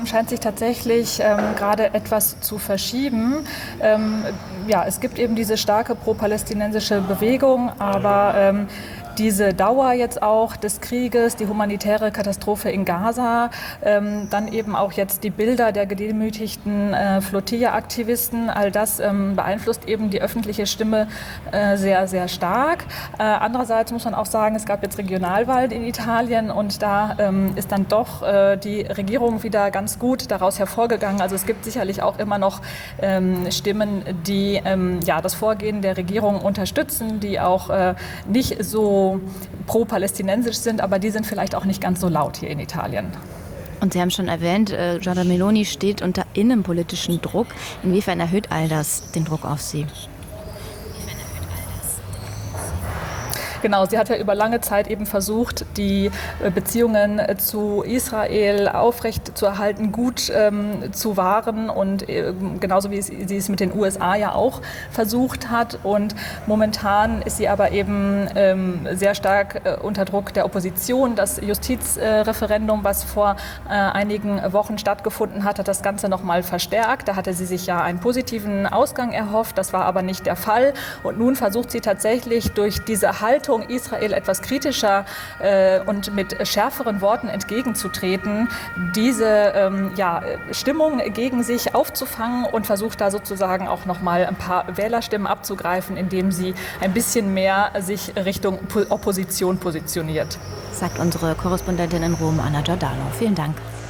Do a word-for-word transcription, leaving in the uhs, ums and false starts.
Scheint sich tatsächlich ähm, gerade etwas zu verschieben. Ähm, ja, es gibt eben diese starke pro-palästinensische Bewegung, aber ähm, diese Dauer jetzt auch des Krieges, die humanitäre Katastrophe in Gaza, ähm, dann eben auch jetzt die Bilder der gedemütigten äh, Flotilla-Aktivisten, all das ähm, beeinflusst eben die öffentliche Stimme äh, sehr, sehr stark. Äh, andererseits muss man auch sagen, es gab jetzt Regionalwahlen in Italien und da ähm, ist dann doch äh, die Regierung wieder ganz gut daraus hervorgegangen. Also es gibt sicherlich auch immer noch ähm, Stimmen, die ähm, ja, das Vorgehen der Regierung unterstützen, die auch äh, nicht so pro-palästinensisch sind, aber die sind vielleicht auch nicht ganz so laut hier in Italien. Und Sie haben schon erwähnt, äh, Giorgia Meloni steht unter innenpolitischen Druck. Inwiefern erhöht all das den Druck auf Sie? Genau, sie hat ja über lange Zeit eben versucht, die Beziehungen zu Israel aufrecht zu erhalten, gut ähm, zu wahren und äh, genauso wie sie es mit den U S A ja auch versucht hat. Und momentan ist sie aber eben ähm, sehr stark äh, unter Druck der Opposition. Das Justizreferendum, äh, was vor äh, einigen Wochen stattgefunden hat, hat das Ganze noch mal verstärkt. Da hatte sie sich ja einen positiven Ausgang erhofft, das war aber nicht der Fall. Und nun versucht sie tatsächlich durch diese Haltung Israel etwas kritischer äh, und mit schärferen Worten entgegenzutreten, diese ähm, ja, Stimmung gegen sich aufzufangen und versucht da sozusagen auch noch mal ein paar Wählerstimmen abzugreifen, indem sie ein bisschen mehr sich Richtung Opposition positioniert. Sagt unsere Korrespondentin in Rom, Anna Giordano. Vielen Dank.